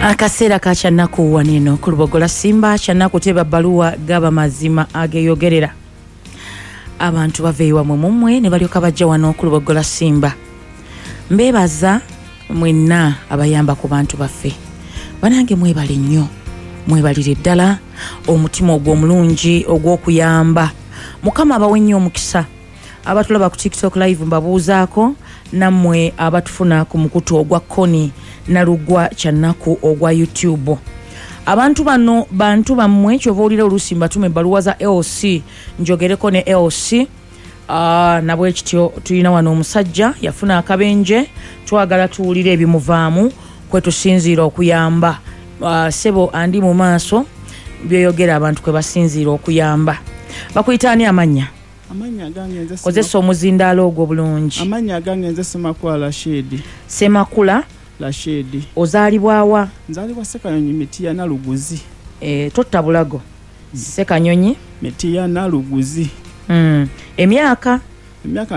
Akaseera ka kyannaku waneno ku Lubogola Simba kyannaku teba baluwa gaba mazima ageyogerera abantu baveewa mumwe ne balyoka bajja wano ku Lubogola Simba. Mbebaza mwenna abayamba ku bantu baffe banange mwebale nnyo mwebalire ddala omutima ogw'omulungi ogw'okuyamba. Mukama abawe nnyo omukisa. Abatulaba ku TikTok live mbabuuzaako nammwe abatufuna ku mukutu ogwa Koni na lugwa kyannaku ogwa YouTube. Abantu bano bantu bammwe kyova olira oluusi mbatume ebbaluwa za LC njogereko ne LC. Nabwe kityo tulina wano omusajja yafuna akabenje twagala tuwulire ebimuvaamu kwe tusinziira okuyamba. Sebo andi mu maaso byeyogera abantu kwe basinziira okuyamba. Bakuyitaani amanya? Amanya gange nze kozesa omuzindaalo ogwo bulungi. Amanya gange nze Semakula Rashid. Semakula Rashid. Ozaalibwawa? Nzaalibwa Sekanyonyi Mitiya na Luguzi. Totta Bulago. Sekanyonyi Mitiya na Luguzi. Emyaka? Emyaka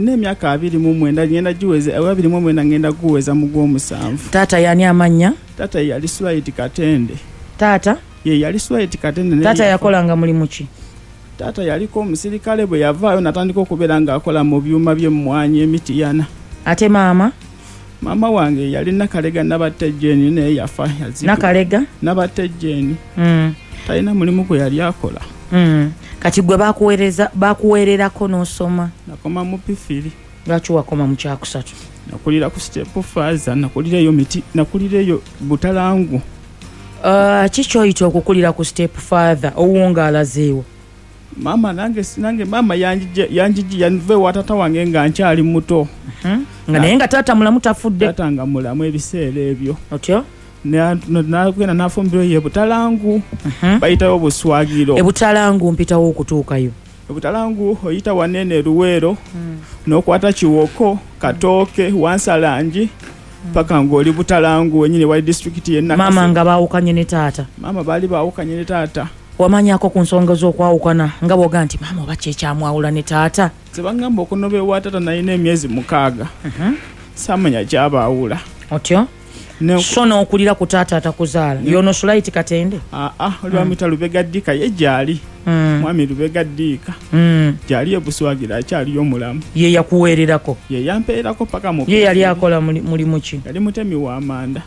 29 ngenda giweze 29 ngenda guweza mu gw'omusanvu. Taata yani amanya? Taata yali Swahili Katende. Taata? Ye yali Swahili Katende. Taata yakolanga mulimu ki? Taata yaliko omusirikale bwe yavaayo natandika okubeera ng'akola mu byuma by'emmwanyi Emitiyana. Ate maama? Mama wange yali Nakalega Nabatejjeni naye yafa yazika. Nakalega? Nabatejjeni. Talina mulimu gwe yali akola. Kati gwe bakuweererako n'osoma? Nakoma mu P3. Lwaki wakoma mu kyakusatu? Nakulira ku step faza, nakulira eyo Butalangu. Kikyoyita okukulira ku step father owunga alazeewo? Mama nange mama yanjiji yanve watata wange nga nkyali muto. Nga naye nga taata mulamu tafudde? Taata nga mulamu ebiseera ebyo. Otyo? Nagenda nafumbiro ye Butalangu. Bayitawo Buswagiro. Ebutalangu mpitawo okutuukayo? Ebutalangu oyita Wanene Luwero n'okwata Kiwoko Katooke Wansalangi paka ng'oli Butalangu wenyini wali district yenna. Mama nga baawukanye ne taata? Mama baali baawukanye ne taata. Wamanyako ku nsonga z'okwawukana nga bwoga nti mama oba kyekyamwawula ne taata? Sebangamba okunoba ewa taata nalina emyezi 6. Samanya kyabaawula. Otyo? So n'okulira ku taata atakuzaala yono Swahili Katende? Olwamita Lubega Ddiika ye gyali. Mwami Lubega Ddiika gyali ebuswagira akyaliyo mulamu. Ye yakuweererako? Ye yampeerako paka mu. Ye yali akola mulimu ki? Yali mutemi w'amanda.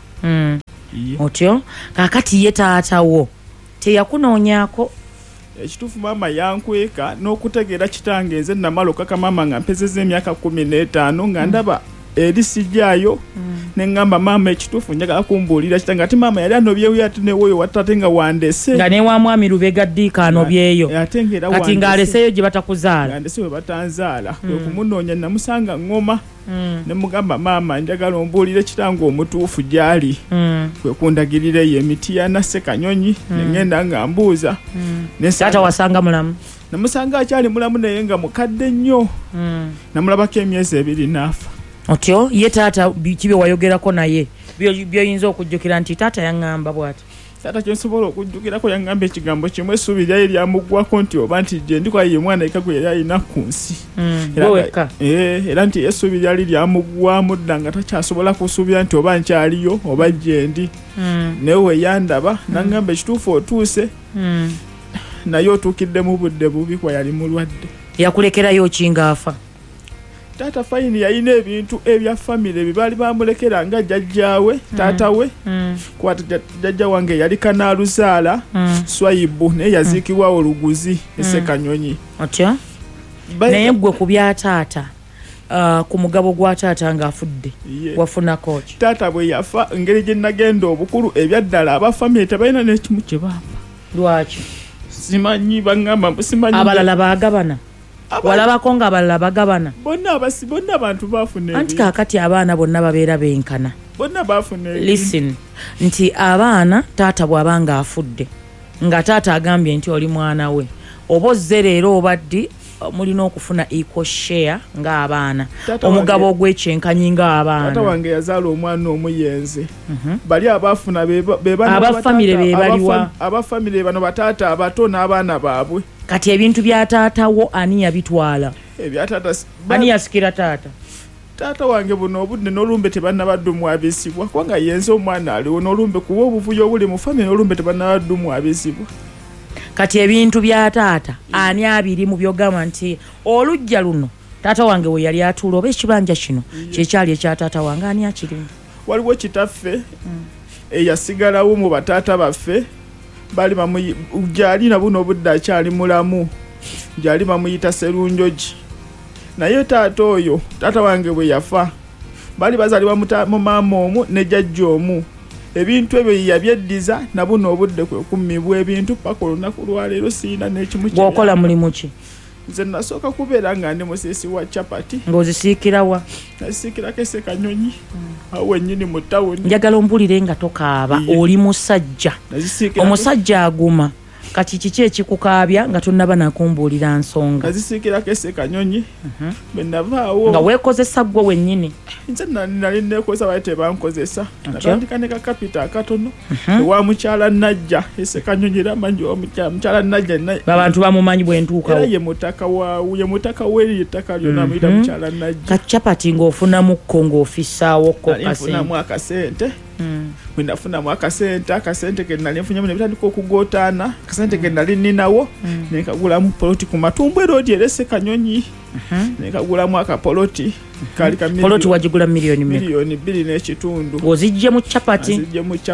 Otyo? Kaakati ye taatawo teyakunoonyaako? Ekituufu maama yankweka n'okutegeera kitange nze namala okaka maama nga mpezezza emyaka 15 nga ndaba eri sijjaayo ne ngamba maama ekituufu njagala kumbuulira kitange ati maama yali anobyeyo ate newoyo watate nga wandese nga ne wa mwami Lubega Ddiika anobyeyo kati ng'aleseyo gye batakuzaala ndese we batanzaala kwe kumunoonya namusanga ngoma ne mugamba maama njagala ombuulire kitange omutuufu gyali kwe kundagirira ye Emitiyana Sekanyonyi ne ngenda nga mbuuza taata wasanga mulamu? Namusanga akyali mulamu naye nga mukadde nnyo. Namulabako emyezi 2 n'afa. Otyo ye taata kibe wayogerako naye byoyinza okujjukira nti taata yaŋŋamba bw'ati? Taata kyensobola okujjukirako yaŋŋamba ekigambo kimu essuubi lyali lyamuggwako nti oba nti gye ndikola ye mwana yekka gwe yali alina ku nsi. Era nti essuubi lyali lyamuggwamu dda nga takyasobola kusuubira nti oba nkyaliyo oba gye ndi. Naye we yandaba naŋŋamba ekituufu otuuse naye otuukidde mu budde bubi kwa yali mulwadde. Yakulekerayo ki ng'afa? Taata fayini yalina ebintu ebya famire bibaali bamulekera nga jjajjaawe taata we kwata jjajja wange yali Kanaaluzaala Swayibu naye yaziikibwa Oluguzi Sekanyonyi. Otyo? Naye gwe ku bya taata ku mugabo gwa taata ng'afudde wafunako ki? Taata bwe yafa engeri gye nagenda obukulu ebyaddala abafamire tebalina n'ekimu kye bampa. Lwaki? Simanyi bangamba simanyi. Abalala baagabana? Walabako nga abalala bagabana? Bonna abantu baafuna. Anti kaakati abaana bonna babeera benkana. Bonna baafuna. Listen, nti abaana taata bw'abanga afudde nga taata agambye nti oli mwana we oba ozze leero obaddi mulina okufuna equal share ng'abaana omugabo ogw'ekyenkanyi ng'abaana. Taata wange yazaala omwana omuyenze. Bali abaafuna bebana abafamire be baliwa? Abafamire bano bataata abato n'abaana baabwe. Kati ebintu bya taatawo ani yabitwala? Ebya taata ani yasikira taata? taata wange buno obudde n'olumbe tebannabaddumu abisibwa kubanga yenze omwana aliwo n'olumbe kuba obuvuyo obuli mu famire n'olumbe tebannabaddumu abisibwa. Kati ebintu bya taata ani abiri mu byogamba nti olujja luno taata wange we yali atuula oba ekibanja kino kyekyali ekya taata wange ani akirimu. Waliwo kitaffe eyasigalawo mu bataata baffe bali gyali na buno obudde akyali mulamu gyali bamuyita Serunjogi naye taata oyo taata wange bwe yafa bali bazalibwa mu maama omu ne jjajja omu. Ebintu ebyo yabyeddiza na buno obudde kwe kummibwa ebintu paka olunaku lwaleero siina n'ekimu kye. Bw'okola mulimu ki? Nze nasooka kubeera nga ndi musisi wa chapati. Ng'ozisiikira wa? Nasiikirako e Ssekanyonyi awo wennyini mu tawuni. Njagala ombulire nga tokaaba oli musajja. Omusajja aguma kati kiki ekikukaabya nga tonnaba nakumbuulira nsonga. Nazisiikirako e Ssekanyonyi bwe navaawo nga weekozesa ggwe wennyini. Nze nali neekozesa baye tebankozesa natandika ne kakapita akatono ewa mukyala Najja e Ssekanyonyi era manyi mukyala Najja babantu bamumanyi bwe ntuukawo era ye mutaka w'eri ettaka lyonna amuyita mukyala Najja. Kachapati ng'ofunamukko ng'ofissaawokko nfunamu akasente bwe nafunamu akasente ke nali nfunyemu ne bitandika okugootaana akasente ke nali ninawo ne kagulamu poloti ku Matumbu Road era e Ssekanyonyi ne kagulamu akapoloti kali ka poloti wagigula milioni milioni 2.5 ozijje mu chapati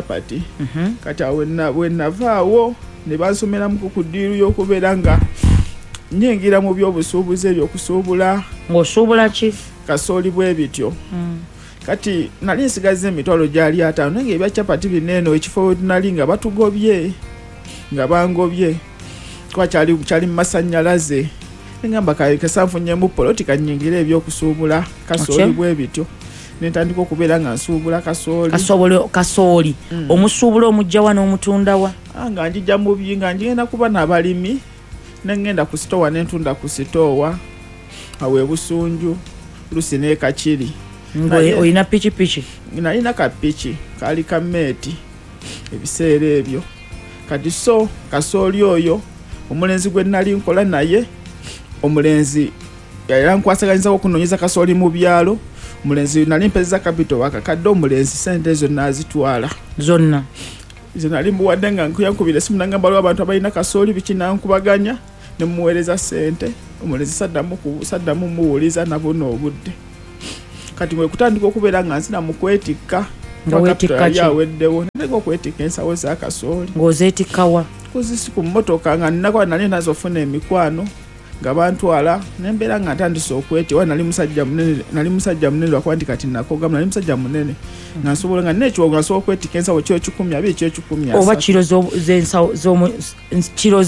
kati awo navaawo ne bansomeramu ku ddiiru y'okubeera nga nyengira mu by'obusuubuzi ebyokusuubula. Ng'osuubula ki? Kasooli bwe bityo kati nali nsigaza emitwalo gyali 5 naye ebya chapati bineeno ekifo nali nga batugobye nga bangobye kwa kyali mu masannyalaze ngamba kasanfunyemu poloti kanyingira ebyokusuubula kasooli bwe bityo nentandika okubeera nga nsuubula kasooli omusuubula omujjawa n'omutundawa nga njija mubi nga ngenda kuba n'abalimi nengenda ku sitowa nentunda ku sitowa awe Busunju Lusi ne Kakiri. Oyina pikipiki? Nalina kapiki kali kameeti ebiseera ebyo kati so kasooli oyo omulenzi gwe nali nkola naye omulenzi yali nkwasaganyiza okunoonyeza kasooli mu byalo. Omulenzi nali mpeza kapito wakakadde omulenzi sente ezo nazitwala zonna. Izo nali mbuwadde nga nkuyankubira esimu nangamba lwa abantu abalina kasooli biki nankubaganya ne muweereza sente. Omulenzi saddamu muwuliza nabuno obudde kati mwe kutandika okubeera nga nzina mu kwetikka yaweddewo nega okwetikka ensawo za kasooli. Ng'ozeetikka wa? Kuzisi ku mmotoka nga ninakuba nali nazofuna emikwano nga bantwala nembeera nga ntandise okwetiwa. Nali musajja munene lwakuba nti kati nakogama nali musajja munene nga nsobola nga nekiwo nga nsobola okwetikka ensawo kyo 10 abiri kyo 10 oba kiro z'ensawo kiro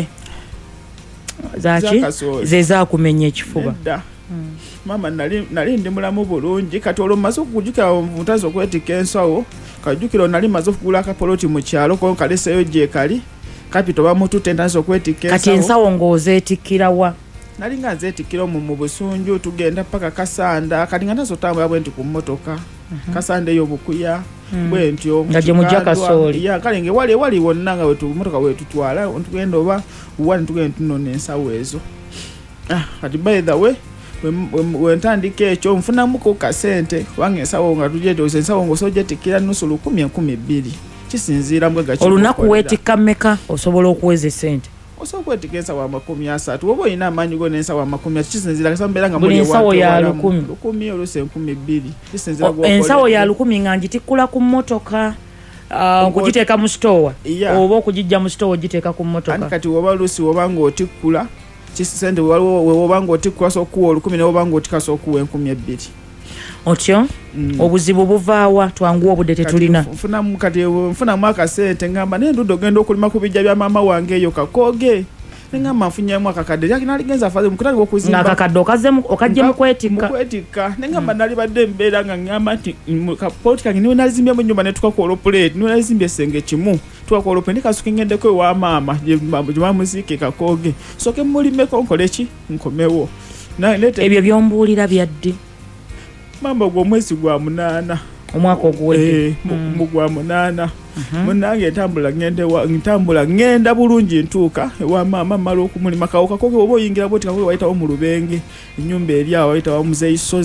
ze zaakumenya ekifuba. Mama nali ndi mulamu bulungi kati olwo maze okujjukira mutazo okwetikka ensawo kajjukira nali maze okugula akapoloti mu kyalo ko kaleseyo gye kali kapito bamutute ntanze okwetikka ensawo. Kati ensawo ng'ozeetikkira wa? Nali nga nzeetikkira mu Busunju tugenda paka Kasanda kati nga nazo tambula bwe nti ku mmotoka Kasanda eyo Bukuya bwe ntyo nga gye mujja kasooli kale nge wali wonna nga mmotoka wetutwala tugenda oba wali tugenda tunona ensawo ezo. Kati by the way wentandika ekyo nfunamuko kasente kubanga ensawo nga tugyetoosa ensawo ng'osogyetikira nusu 10,000 kisinziira mbwega olunaku weetikka mmeka osobola okuweza sente? Osobola okwetikka ensawo 30 oba olina amaanyi go n'ensawo 30 kisinziira kasambeera nga buli ensawo ya 10 oluusi 2,000 kisinziira ensawo ya 10 nga ngitikkula ku mmotoka okugiteeka mu sitowa oba okugijja mu sitowa ogiteeka ku mmotoka. Kati woba luusi woba ng'otikkula kisente woba ng'otikkula sokuwa 10 ne woba ng'otikka sokuwa 2,000 otyo. Obuzibu buvaawa twanguwa obudde tetulina nfunamu akasente ngamba nendudde ogenda okulima ku bijja bya maama wange eyo Kakoge nengamba nfunyemu akakadde naligenza afaze mukutandika okuzimba akakadde okajje mukwetikka nengamba nali badde mbeera nga ngamba nti kapoloti kange niwe nalizimbye mu nyumba netukaku olopuleti niwe nalizimbye essenge kimu tukaku olopuleti ndikasuka ngendeko ewa maama gye bamuziike Kakoge soke mulimeko nkoleki nkomewo ebyo byombuulira byadde mamba gw'omwezi gwa 8 omwaka oguwedde gwa 8 munange ntambula ngenda bulungi ntuuka ewa maama mala okumulima kawo Kakoge oba oyingira bwoti Kakoge wayitawo mu Lubenge ennyumba eri awo wayitawo Muzeeyi Sozi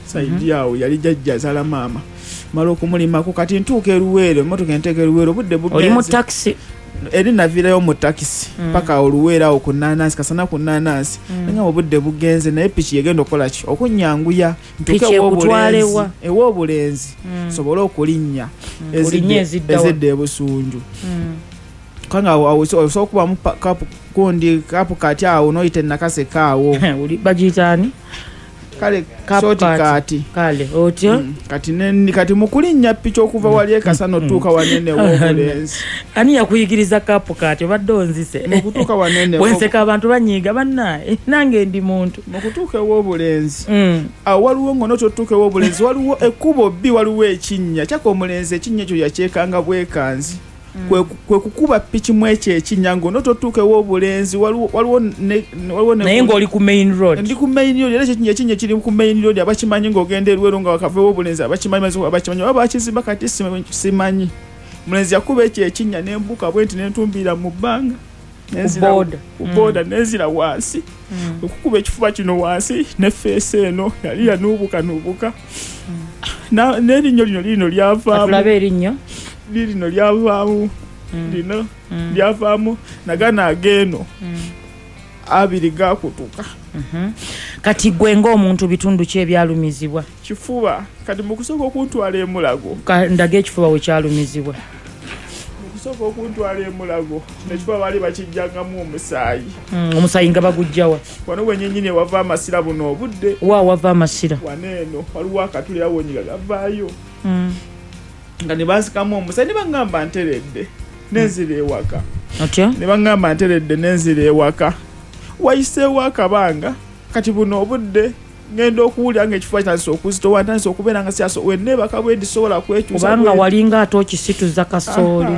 saidi yawo yali jajja zala mama malo kumulimako kati ntuuka eruweero emotoka enteeka eruweero budde bugenze oli mu taxi eri naviirayo mu takisi paka oluweero awo ku nanansi kasana ku nanansi nga obudde bugenze naye piki yegenda okukola ki okunyanguya ntuuke ew'obulenzi sobole okulinnya ezidde ebusunju kanga osobola okubamu kapu kati awo noyita enakase kaawo bagiyitaani kale kati kale otyo kati mukulinnya piki okuva wali ekasana otuuka wanene w'obulenzi ani yakuyigiriza kapu kati obadde onzise mukutuuka wanene bwenseka abantu banyiiga bannaye nange ndi muntu mukutuuka ew'obulenzi awo waliwo ngono kyotuuka ew'obulenzi waliwo ekkubo bbi waliwo ekinnya kyaka omulenzi ekinnya ekyo yakyekanga bwekanzi kwe kukuba piki mu ekyo ekinnya ngono totuuka ew'obulenzi waliwo naye ng'oli ku main road ndi ku main road era ekinnya kiri ku main road abakimanyi ng'ogenda eruweero nga wakava ew'obulenzi abakimanyi oba bakizimba kati simanyi mulenzi yakuba ekyo ekinnya nembuka bwenti nentumbiira mu bbanga ku booda nenzira wansi okukuba ekifuba kino wansi ne feesi eno yali yanuubuka n'erinnyo lino lyavaamu lino lyavaamu lino lyavaamu nagana ageeno abiri gakutuka kati gwe ng'omuntu bitundu ki ebyalumizibwa kifuba kati mukusooka okuntwala emulago ndaga ekifuba we kyalumizibwa mukusooka okuntwala emulago nekifuba baali bakijjangamu omusaayi nga bagujjawa wano wenyenyini wava amasira buno obudde wava amasira waneeno waliwo akatuli awonyiga gavaayo nga ne bansikamu omusaayi ne baŋŋamba nteredde nenzira ewaka ne baŋŋamba nteredde nenzira ewaka wayiseewo akabanga kati buno obudde ngenda okuwulira ng'ekifuba kitandise okuzitowa ntandise okubeera nga wenneebaka bwe ndisobola kwekyusa kubanga walinga ate okisituza kasooli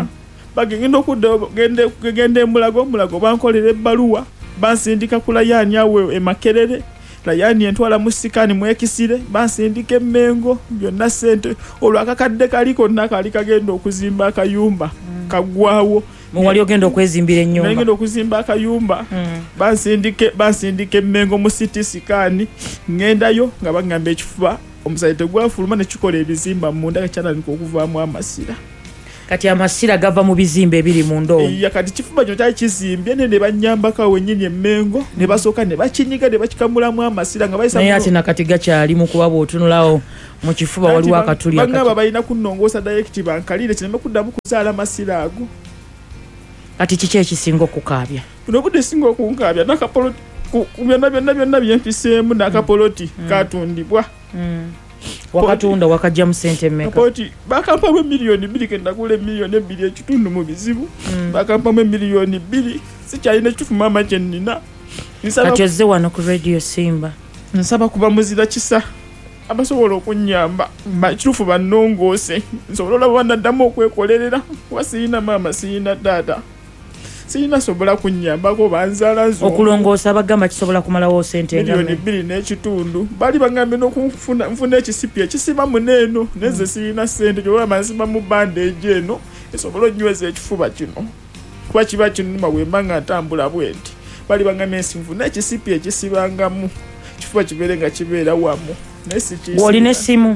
bagenda omulago bankolera ebbaluwa bansindika ku layaani awe emakerere layani entwala mu sikaani mwekisire bansindika emmengo byonna ssente olwo akakadde kaliko nakali kagenda okuzimba akayumba kaggwawo wali ogenda okwezimbira ennyumba ngenda okuzimba akayumba bansindika emmengo mu city sikaani ngendayo nga bagamba ekifuba omusaayi tegwafuluma nekikola ebizimba munda kakyanalika okuvaamu amasira kati amasira gava mu bizimbe ebiri mu ndoomu kati kifuba kino kyali kizimbye ne banyambako wennyini emmengo ne basooka ne bakinyiga ne bakikamulamu amasira nga naye ate nakati gakyali mu kuba bw'otunulawo mu kifuba waliwo akatuli bagamba balina kunnongoosa dayekiti bankalire kineme kuddamu kuzaala amasira ago kati kiki ekisinga okukaabya buno obudde esinga okunkaabya nakapoloti byonna byempiseemu nakapoloti katundibwa wakatunda wakajja mu sente mmeka kapoti bakampamu emiliyoni 2 kenda gula emiliyoni 2 ekitundu mu bizibu bakampamu emiliyoni 2 sikyalina ekitufu maama kye nnina kati ozze wano ku radio Simba nsaba kuba muzira kisa abasobola okunnyamba kitufu bannongoose nsobola olaba banaddamu okwekolerera kuba siyina maama siyina taata siyina sobola kunnyambako banzaala nzo okulongoosa abagamba kisobola kumalawo sente miliyoni 2 n'ekitundu bali baŋŋambye n'okunfuna ekisipi ekisiba muneeno neze siyina ssente gyoba mansiba mu bandage eno esobola onnyweza ekifuba kino kuba kiba kinuma bwe mba nga ntambula bwenti bali baŋŋambye nsinfuna ekisipi ekisibangamu ekifuba kibeere nga kibeera wamu naye sikisi olina essimu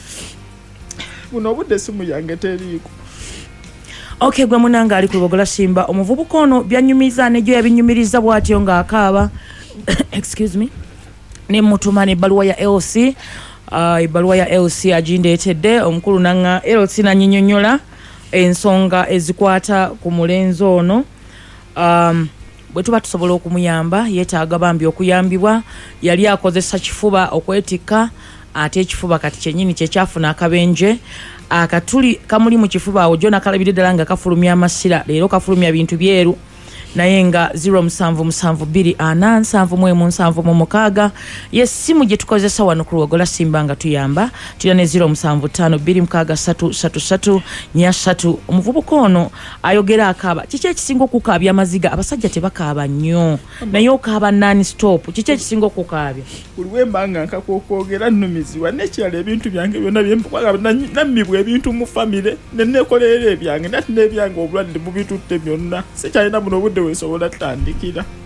buno obudde essimu yange teriiko Okay, gwe munanga ali ku Lubogola Simba omuvubuka ono byanyumiza nejo yabinyumiriza bwatyo ng'akaaba excuse me ne mutuma ne baluwa ya LC ibaluwa ya LC agindeetedde omukulu nanga LC nanyinyonyola ensonga ezikwata ku mulenzi ono bwe tuba tusobola okumuyamba yeetaaga bambi okuyambibwa yali akozesa kifuba okwetikka ate ekifuba kati kyennyini kyekyafuna akabenje akatuli kamuli mu kifuba awo jona kalabire ddala nga kafulumya amasira leero kafulumya bintu byeru naye nga 07724777 yesimu gye tukozesa wano ku Lubogola Simba nga tuyamba tulina ne 07526333 omuvubuka ono ayogera akaaba kiki ekisinga okukaabya amaziga abasajja tebakaaba nnyo naye okaaba non stop kiki ekisinga okukaabya buli wembanga nkakokwogera nnumizibwa nekirala ebintu byange byonna nammibwa ebintu mu famire nenekolera ebyange nati nebyange obulwadde bubitutte byonna sikyalina buno obudde weesobola tutandikira